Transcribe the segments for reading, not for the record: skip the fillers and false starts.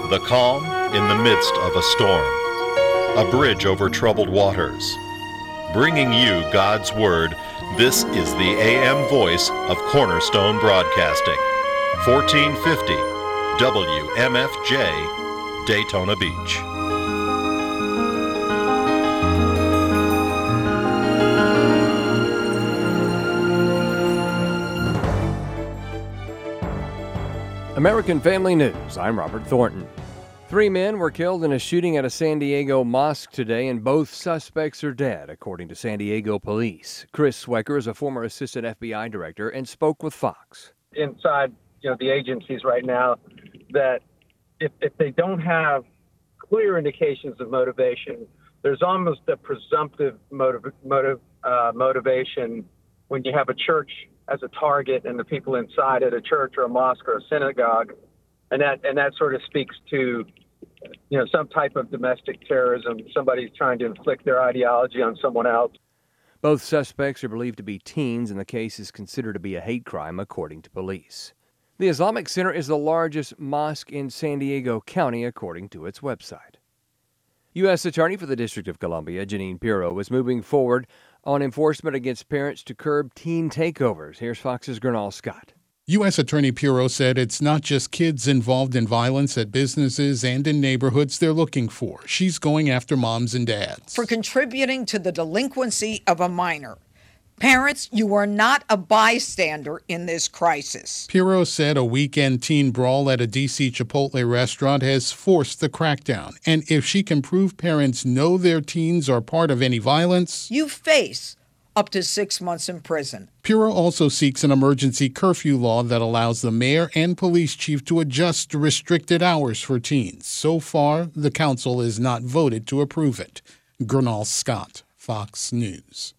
The calm in the midst of a storm. A bridge over troubled waters. Bringing you God's Word, this is the AM voice of Cornerstone Broadcasting. 1450 WMFJ, Daytona Beach. American Family News, I'm Robert Thornton. 3 men were killed in a shooting at a San Diego mosque today, and both suspects are dead, according to San Diego police. Chris Swecker is a former assistant FBI director and spoke with Fox. Inside, the agencies right now, that if they don't have clear indications of motivation, there's almost a presumptive motivation when you have a church as a target and the people inside at a church or a mosque or a synagogue, and that sort of speaks to some type of domestic terrorism. Somebody's trying to inflict their ideology on someone else. Both suspects are believed to be teens, and the case is considered to be a hate crime, according to police. The Islamic Center is the largest mosque in San Diego County, according to its website. U.S. Attorney for the District of Columbia, Jeanine Pirro, is moving forward on enforcement against parents to curb teen takeovers. Here's Fox's Gernal Scott. U.S. Attorney Pirro said it's not just kids involved in violence at businesses and in neighborhoods they're looking for. She's going after moms and dads. For contributing to the delinquency of a minor. Parents, you are not a bystander in this crisis. Pirro said a weekend teen brawl at a D.C. Chipotle restaurant has forced the crackdown. And if she can prove parents know their teens are part of any violence, you face up to 6 months in prison. Pirro also seeks an emergency curfew law that allows the mayor and police chief to adjust restricted hours for teens. So far, the council has not voted to approve it. Gernal Scott, Fox News.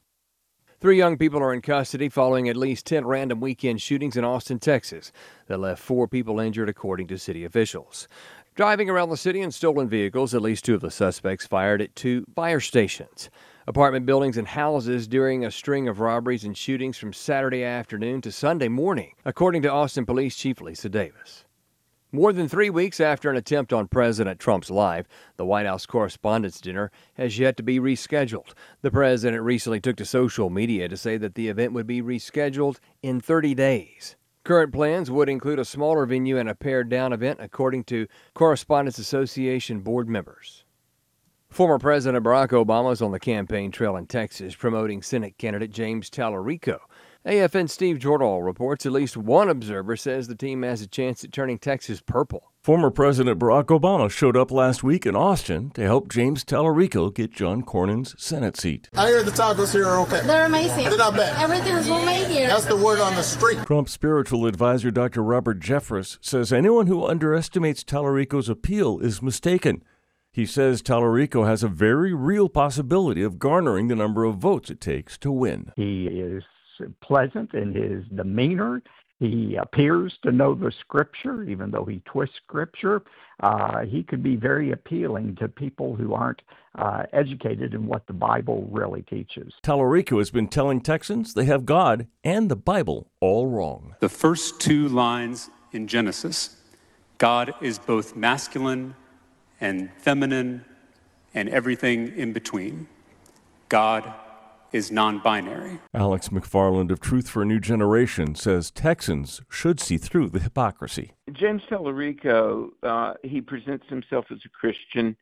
3 young people are in custody following at least 10 random weekend shootings in Austin, Texas, that left 4 people injured, according to city officials. Driving around the city in stolen vehicles, at least 2 of the suspects fired at 2 fire stations, apartment buildings, and houses during a string of robberies and shootings from Saturday afternoon to Sunday morning, according to Austin Police Chief Lisa Davis. More than 3 weeks after an attempt on President Trump's life, the White House Correspondents' Dinner has yet to be rescheduled. The president recently took to social media to say that the event would be rescheduled in 30 days. Current plans would include a smaller venue and a pared-down event, according to Correspondents Association board members. Former President Barack Obama is on the campaign trail in Texas, promoting Senate candidate James Tallarico. AFN's Steve Jordahl reports at least one observer says the team has a chance at turning Texas purple. Former President Barack Obama showed up last week in Austin to help James Tallarico get John Cornyn's Senate seat. I hear the tacos here are okay. They're amazing. They're not bad. Everything's homemade here. That's the word on the street. Trump's spiritual advisor, Dr. Robert Jeffress, says anyone who underestimates Tallarico's appeal is mistaken. He says Tallarico has a very real possibility of garnering the number of votes it takes to win. He is pleasant in his demeanor. He appears to know the scripture, even though he twists scripture. He could be very appealing to people who aren't educated in what the Bible really teaches. Tallarico has been telling Texans they have God and the Bible all wrong. The first 2 lines in Genesis, God is both masculine and feminine and everything in between. God is non-binary. Alex McFarland of Truth for a New Generation says Texans should see through the hypocrisy. James Tallarico, he presents himself as a Christian.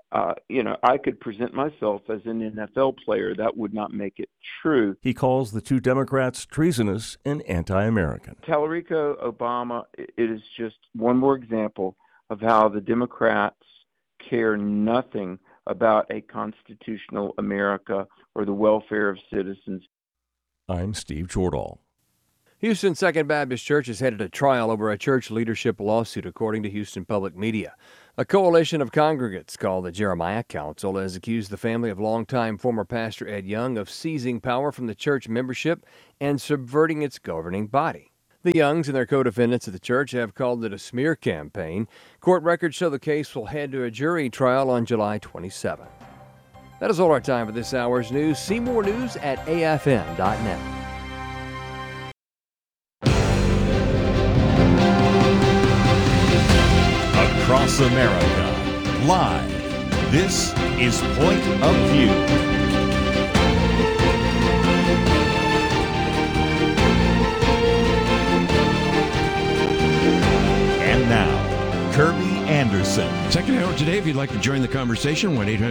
I could present myself as an NFL player. That would not make it true. He calls the 2 Democrats treasonous and anti-American. Tallarico, Obama, it is just one more example of how the Democrats care nothing about a constitutional America or the welfare of citizens. I'm Steve Jordahl. Houston Second Baptist Church is headed to trial over a church leadership lawsuit, according to Houston Public Media. A coalition of congregants called the Jeremiah Council has accused the family of longtime former pastor Ed Young of seizing power from the church membership and subverting its governing body. The Youngs and their co-defendants at the church have called it a smear campaign. Court records show the case will head to a jury trial on July 27. That is all our time for this hour's news. See more news at afn.net. across America. Live, this is Point of View. And now, Kirby Anderson. Second hour today, if you'd like to join the conversation,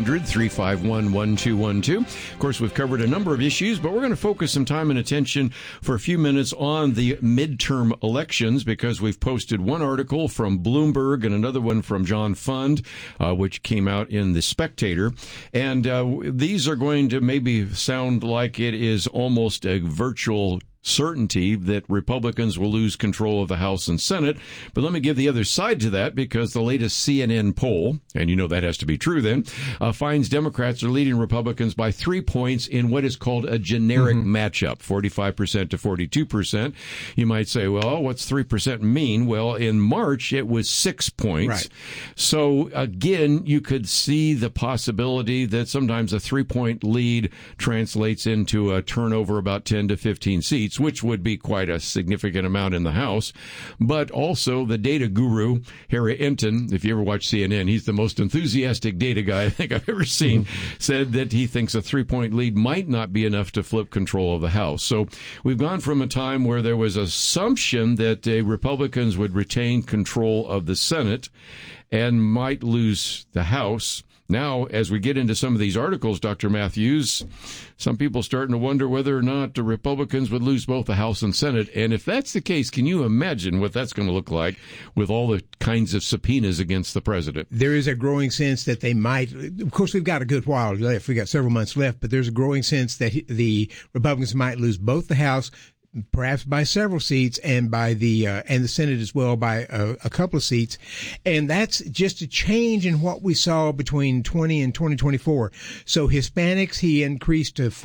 1-800-351-1212. Of course, we've covered a number of issues, but we're going to focus some time and attention for a few minutes on the midterm elections, because we've posted one article from Bloomberg and another one from John Fund, which came out in The Spectator. And these are going to maybe sound like it is almost a virtual certainty that Republicans will lose control of the House and Senate. But let me give the other side to that, because the latest CNN poll, and you know that has to be true then, finds Democrats are leading Republicans by 3 points in what is called a generic matchup, 45% to 42%. You might say, well, what's 3% mean? Well, in March, it was 6 points. Right. So again, you could see the possibility that sometimes a 3-point lead translates into a turnover about 10 to 15 seats, which would be quite a significant amount in the House. But also the data guru, Harry Enton, if you ever watch CNN, he's the most enthusiastic data guy I think I've ever seen, said that he thinks a 3-point lead might not be enough to flip control of the House. So we've gone from a time where there was assumption that Republicans would retain control of the Senate and might lose the House. Now, as we get into some of these articles, Dr. Matthews, some people starting to wonder whether or not the Republicans would lose both the House and Senate. And if that's the case, can you imagine what that's going to look like with all the kinds of subpoenas against the president? There is a growing sense that they might. Of course, we've got a good while left. We've got several months left, but there's a growing sense that the Republicans might lose both the House, perhaps by several seats, and by the Senate as well by a couple of seats. And that's just a change in what we saw between 20 and 2024. So Hispanics, he increased to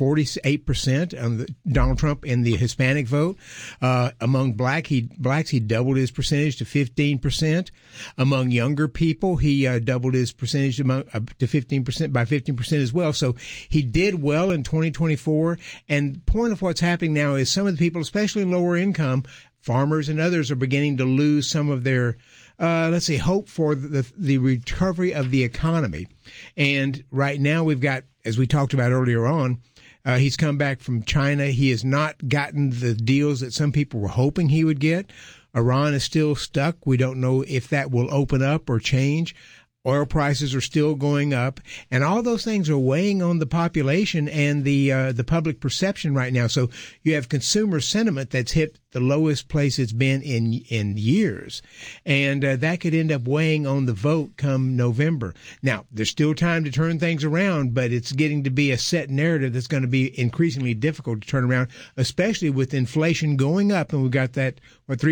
48% on Donald Trump in the Hispanic vote. Among blacks, he doubled his percentage to 15%. Among younger people, he doubled his percentage to 15% by 15% as well. So he did well in 2024. And point of what's happening now is some of the people, especially lower income, farmers and others, are beginning to lose some of their, hope for the recovery of the economy. And right now we've got, as we talked about earlier on, he's come back from China. He has not gotten the deals that some people were hoping he would get. Iran is still stuck. We don't know if that will open up or change. Oil prices are still going up, and all those things are weighing on the population and the public perception right now. So you have consumer sentiment that's hit the lowest place it's been in years, and that could end up weighing on the vote come November. Now, there's still time to turn things around, but it's getting to be a set narrative that's going to be increasingly difficult to turn around, especially with inflation going up, and we got that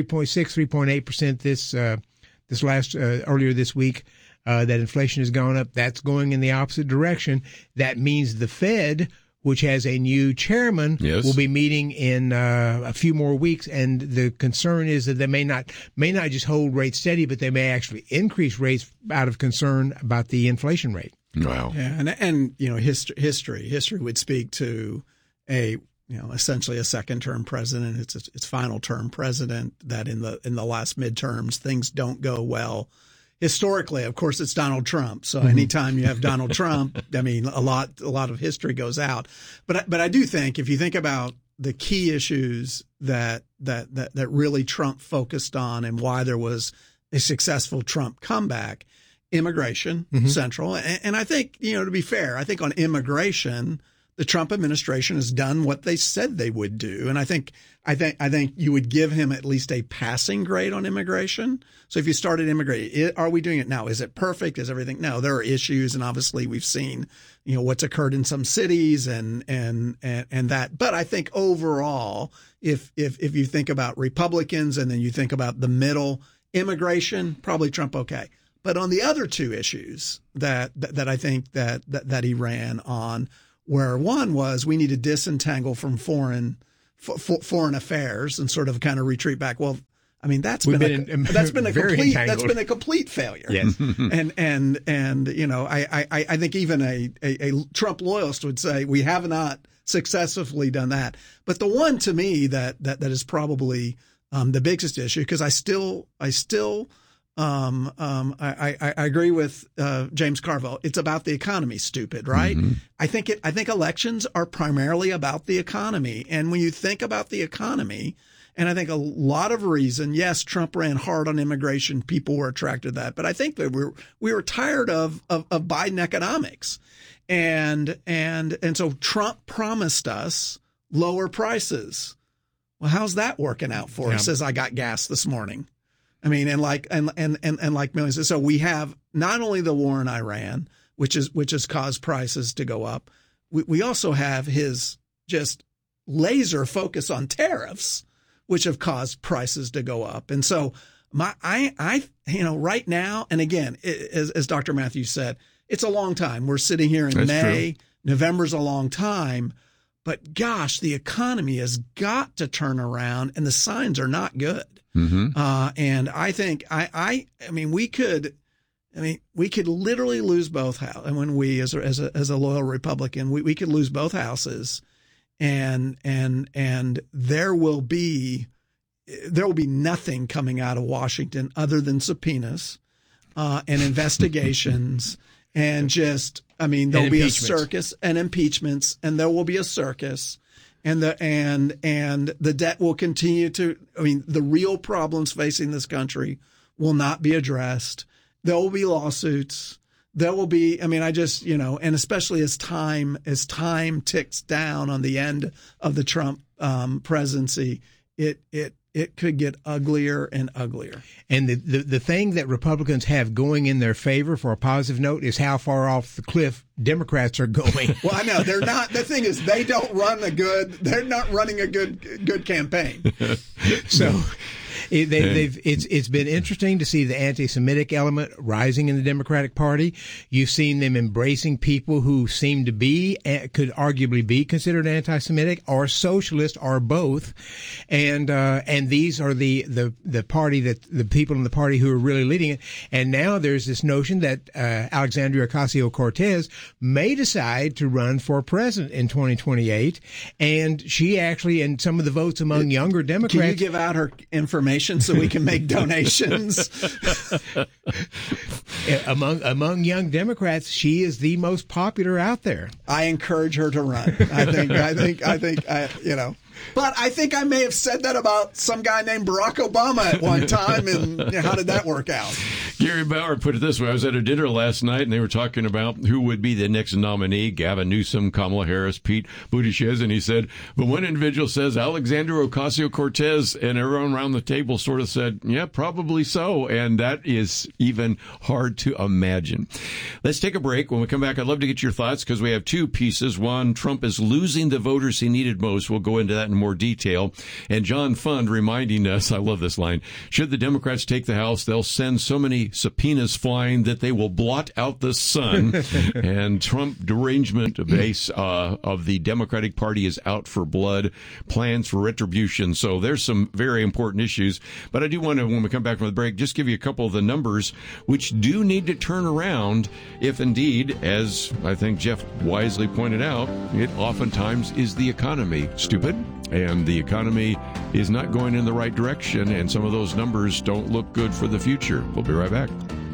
3.8% earlier this week. That inflation has gone up. That's going in the opposite direction. That means the Fed, which has a new chairman, will be meeting in a few more weeks. And the concern is that they may not just hold rates steady, but they may actually increase rates out of concern about the inflation rate. Wow. Yeah, and history would speak to essentially a second-term president. It's final-term president that in the last midterms things don't go well. Historically, of course, it's Donald Trump. So anytime you have Donald Trump, I mean, a lot of history goes out. But I do think if you think about the key issues that really Trump focused on and why there was a successful Trump comeback, immigration, central. And I think, to be fair, I think on immigration, the Trump administration has done what they said they would do. And I think you would give him at least a passing grade on immigration. So if you started immigrating, are we doing it now? Is it perfect? Is everything? No, there are issues. And obviously we've seen, what's occurred in some cities and that. But I think overall, if you think about Republicans and then you think about the middle, immigration, probably Trump okay. But on the other two issues that I think that he ran on, where one was we need to disentangle from foreign affairs and sort of kind of retreat back. Well, I mean that's been a complete failure. Yes. and I think even a Trump loyalist would say we have not successfully done that. But the one to me that is probably the biggest issue, because I still I agree with James Carville. It's about the economy, stupid, right? Mm-hmm. I think elections are primarily about the economy. And when you think about the economy, and I think a lot of reason, yes, Trump ran hard on immigration. People were attracted to that. But I think that we were tired of Biden economics. And so Trump promised us lower prices. Well, how's that working out for us? As I got gas this morning. I mean, and like millions. So we have not only the war in Iran, which has caused prices to go up. We also have his just laser focus on tariffs, which have caused prices to go up. And so right now, and again, as Dr. Matthews said, it's a long time. We're sitting here in That's May. true. November's a long time. But gosh, the economy has got to turn around, and the signs are not good. Mm-hmm. And I think we could literally lose both houses. And when we, as a loyal Republican, we could lose both houses, and there will be nothing coming out of Washington other than subpoenas and investigations. And there'll be a circus and impeachments, and there will be a circus, and the debt will continue to. The real problems facing this country will not be addressed. There will be lawsuits. There will be. And especially as time ticks down on the end of the Trump presidency, it could get uglier and uglier. And the thing that Republicans have going in their favor for a positive note is how far off the cliff Democrats are going. Well, I know they're not. The thing is, they're not running a good campaign. So it's been interesting to see the anti-Semitic element rising in the Democratic Party. You've seen them embracing people who seem to be, could arguably be considered anti-Semitic or socialist or both. And these are the party that the people in the party who are really leading it. And now there's this notion that Alexandria Ocasio-Cortez may decide to run for president in 2028. And she actually, and some of the votes among younger Democrats. Can you give out her information so we can make donations? Among young Democrats, she is the most popular out there. I encourage her to run. I think, But I think I may have said that about some guy named Barack Obama at one time, and how did that work out? Gary Bauer put it this way. I was at a dinner last night, and they were talking about who would be the next nominee, Gavin Newsom, Kamala Harris, Pete Buttigieg, and he said, but one individual says Alexandria Ocasio-Cortez, and everyone around the table sort of said, yeah, probably so, and that is even hard to imagine. Let's take a break. When we come back, I'd love to get your thoughts, because we have two pieces. One, Trump is losing the voters he needed most. We'll go into that in more detail. And John Fund reminding us, I love this line, should the Democrats take the House, they'll send so many subpoenas flying that they will blot out the sun. And Trump derangement base of the Democratic Party is out for blood, plans for retribution. So there's some very important issues. But I do want to, when we come back from the break, just give you a couple of the numbers which do need to turn around if indeed, as I think Jeff wisely pointed out, it oftentimes is the economy, stupid. And the economy is not going in the right direction, and some of those numbers don't look good for the future. We'll be right back.